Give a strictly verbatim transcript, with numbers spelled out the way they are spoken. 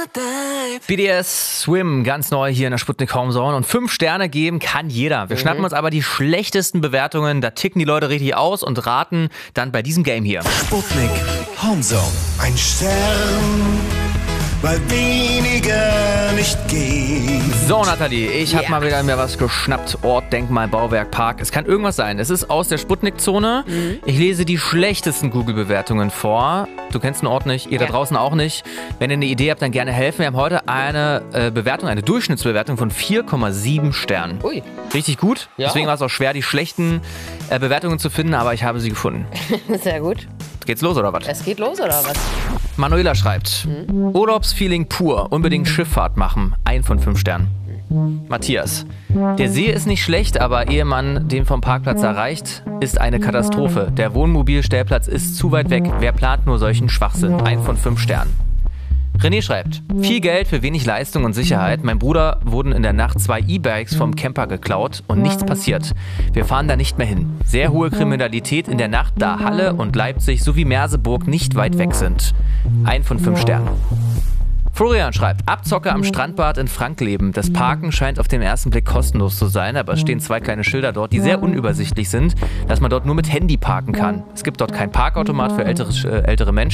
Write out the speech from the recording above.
B D S Swim, ganz neu hier in der Sputnik Homezone. Und fünf Sterne geben kann jeder. Wir mhm. schnappen uns aber die schlechtesten Bewertungen. Da ticken die Leute richtig aus und raten dann bei diesem Game hier. Sputnik Homezone. Ein Stern, weil weniger nicht gehen. So, Nathalie, ich yeah. habe mal wieder mir was geschnappt. Ort, Denkmal, Bauwerk, Park. Es kann irgendwas sein. Es ist aus der Sputnik-Zone. Mhm. Ich lese die schlechtesten Google-Bewertungen vor. Du kennst den Ort nicht, ihr ja. da draußen auch nicht. Wenn ihr eine Idee habt, dann gerne helfen. Wir haben heute eine äh, Bewertung, eine Durchschnittsbewertung von vier Komma sieben Sternen. Ui. Richtig gut. Ja. Deswegen war es auch schwer, die schlechten äh, Bewertungen zu finden, aber ich habe sie gefunden. Sehr gut. Geht's los oder was? Es geht los oder was? Manuela schreibt, mhm. Urlaubsfeeling pur, unbedingt Schifffahrt machen. Ein von fünf Sternen. Matthias, der See ist nicht schlecht, aber ehe man den vom Parkplatz erreicht, ist eine Katastrophe. Der Wohnmobilstellplatz ist zu weit weg. Wer plant nur solchen Schwachsinn? Ein von fünf Sternen. René schreibt, viel Geld für wenig Leistung und Sicherheit. Mein Bruder wurden in der Nacht zwei E-Bikes vom Camper geklaut und nichts passiert. Wir fahren da nicht mehr hin. Sehr hohe Kriminalität in der Nacht, da Halle und Leipzig sowie Merseburg nicht weit weg sind. Ein von fünf Sternen. Florian schreibt, Abzocke am Strandbad in Frankleben. Das Parken scheint auf den ersten Blick kostenlos zu sein, aber es stehen zwei kleine Schilder dort, die sehr unübersichtlich sind, dass man dort nur mit Handy parken kann. Es gibt dort kein Parkautomat für ältere, äh, ältere Menschen.